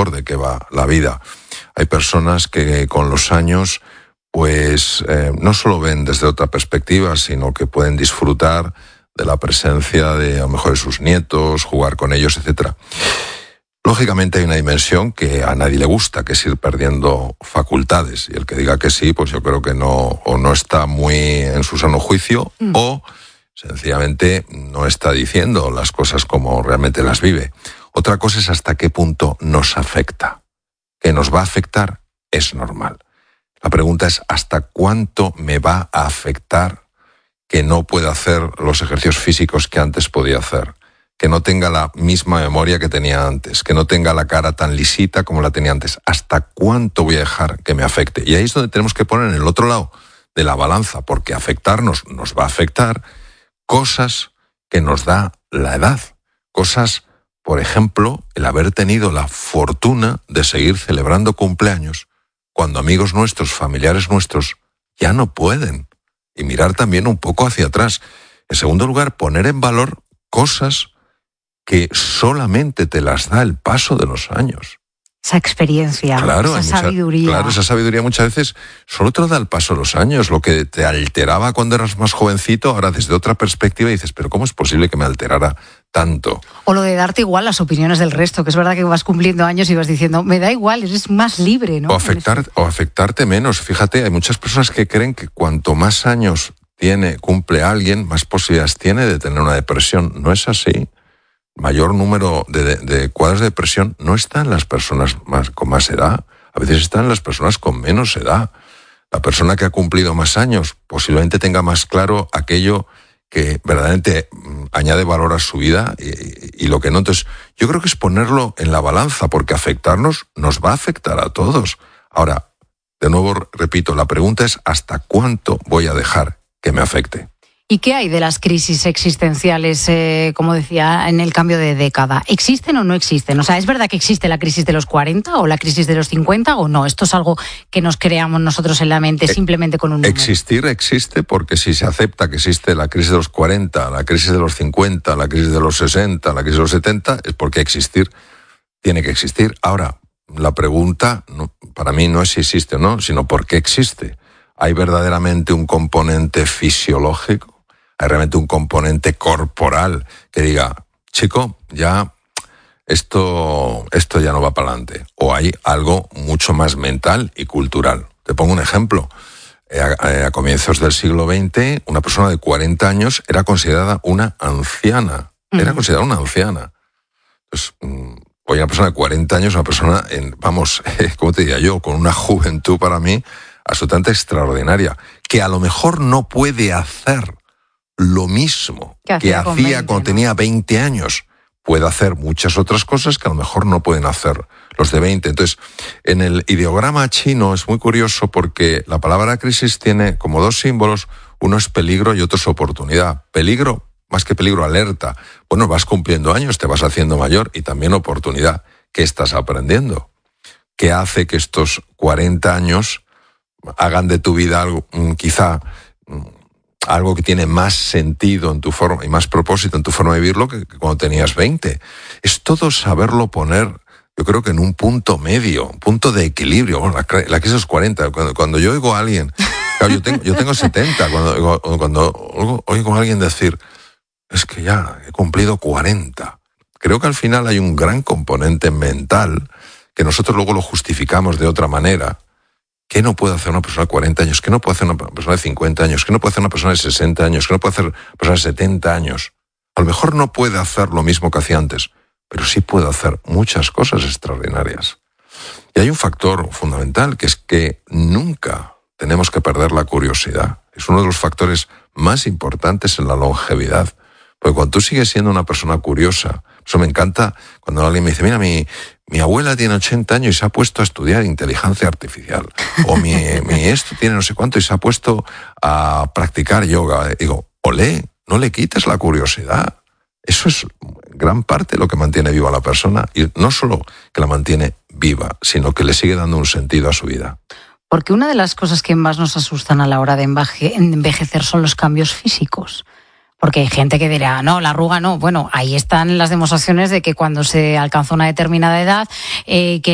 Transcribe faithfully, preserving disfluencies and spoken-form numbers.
mejor de qué va la vida. Hay personas que con los años pues eh, no solo ven desde otra perspectiva, sino que pueden disfrutar de la presencia de a lo mejor de sus nietos, jugar con ellos, etcétera. Lógicamente hay una dimensión que a nadie le gusta, que es ir perdiendo facultades. Y el que diga que sí, pues yo creo que no, o no está muy en su sano juicio, mm. o sencillamente no está diciendo las cosas como realmente las vive. Otra cosa es hasta qué punto nos afecta. Que nos va a afectar es normal. La pregunta es ¿hasta cuánto me va a afectar que no pueda hacer los ejercicios físicos que antes podía hacer? Que no tenga la misma memoria que tenía antes, que no tenga la cara tan lisita como la tenía antes. ¿Hasta cuánto voy a dejar que me afecte? Y ahí es donde tenemos que poner en el otro lado de la balanza, porque afectarnos nos va a afectar cosas que nos da la edad. Cosas, por ejemplo, el haber tenido la fortuna de seguir celebrando cumpleaños cuando amigos nuestros, familiares nuestros, ya no pueden. Y mirar también un poco hacia atrás. En segundo lugar, poner en valor cosas que solamente te las da el paso de los años. Esa experiencia, claro, esa sabiduría. Mucha, claro, esa sabiduría muchas veces solo te lo da el paso de los años. Lo que te alteraba cuando eras más jovencito, ahora desde otra perspectiva dices, pero ¿cómo es posible que me alterara tanto? O lo de darte igual las opiniones del resto, que es verdad que vas cumpliendo años y vas diciendo, me da igual, eres más libre, ¿no? O, afectar, o afectarte menos. Fíjate, hay muchas personas que creen que cuanto más años tiene, cumple alguien, más posibilidades tiene de tener una depresión. No es así. Mayor número de, de, de cuadros de depresión no está en las personas más, con más edad, a veces está en las personas con menos edad. La persona que ha cumplido más años posiblemente tenga más claro aquello que verdaderamente añade valor a su vida y, y, y lo que no. Entonces, yo creo que es ponerlo en la balanza, porque afectarnos nos va a afectar a todos. Ahora, de nuevo repito, la pregunta es ¿hasta cuánto voy a dejar que me afecte? ¿Y qué hay de las crisis existenciales, eh, como decía, en el cambio de década? ¿Existen o no existen? O sea, ¿es verdad que existe la crisis de los cuarenta o la crisis de los cincuenta o no? ¿Esto es algo que nos creamos nosotros en la mente simplemente con un número? Existir existe porque si se acepta que existe la crisis de los cuarenta, la crisis de los cincuenta, la crisis de los sesenta, la crisis de los setenta, es porque existir tiene que existir. Ahora, la pregunta no, para mí no es si existe o no, sino por qué existe. ¿Hay verdaderamente un componente fisiológico? ¿Hay realmente un componente corporal que diga, chico, ya esto, esto ya no va para adelante? ¿O hay algo mucho más mental y cultural? Te pongo un ejemplo. A, a comienzos del siglo veinte, una persona de cuarenta años era considerada una anciana. Uh-huh. Era considerada una anciana. Pues, hoy una persona de cuarenta años, una persona, en, vamos, ¿cómo te diría yo? Con una juventud para mí absolutamente extraordinaria, que a lo mejor no puede hacer lo mismo que hacía, que hacía veinte, cuando ¿no? tenía veinte años. Puede hacer muchas otras cosas que a lo mejor no pueden hacer los de veinte. Entonces, en el ideograma chino es muy curioso porque la palabra crisis tiene como dos símbolos, uno es peligro y otro es oportunidad. Peligro, más que peligro, alerta. Bueno, vas cumpliendo años, te vas haciendo mayor, y también oportunidad. ¿Qué estás aprendiendo? ¿Qué hace que estos cuarenta años hagan de tu vida algo, quizá algo que tiene más sentido en tu forma y más propósito en tu forma de vivirlo que, que cuando tenías veinte? Es todo saberlo poner, yo creo que en un punto medio, un punto de equilibrio. Bueno, la, la crisis de los cuarenta, cuando, cuando yo oigo a alguien, claro, yo tengo, yo tengo setenta, cuando, cuando oigo, oigo a alguien decir, es que ya he cumplido cuarenta. Creo que al final hay un gran componente mental que nosotros luego lo justificamos de otra manera. ¿Qué no puede hacer una persona de cuarenta años? ¿Qué no puede hacer una persona de cincuenta años? ¿Qué no puede hacer una persona de sesenta años? ¿Qué no puede hacer una persona de setenta años? A lo mejor no puede hacer lo mismo que hacía antes, pero sí puede hacer muchas cosas extraordinarias. Y hay un factor fundamental, que es que nunca tenemos que perder la curiosidad. Es uno de los factores más importantes en la longevidad. Porque cuando tú sigues siendo una persona curiosa, eso me encanta cuando alguien me dice, mira, mi, mi abuela tiene ochenta años y se ha puesto a estudiar inteligencia artificial. O mi, mi esto tiene no sé cuánto y se ha puesto a practicar yoga. Digo, olé, no le quites la curiosidad. Eso es gran parte de lo que mantiene viva a la persona. Y no solo que la mantiene viva, sino que le sigue dando un sentido a su vida. Porque una de las cosas que más nos asustan a la hora de envejecer son los cambios físicos. Porque hay gente que dirá, no, la arruga no. Bueno, ahí están las demostraciones de que cuando se alcanza una determinada edad, eh, que